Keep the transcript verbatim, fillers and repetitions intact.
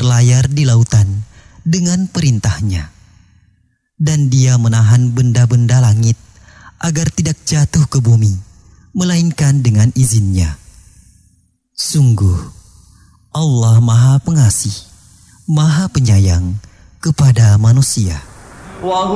berlayar di lautan dengan perintahnya. Dan Dia menahan benda-benda langit agar tidak jatuh ke bumi, melainkan dengan izinnya. Sungguh, Allah Maha Pengasih, Maha Penyayang kepada manusia.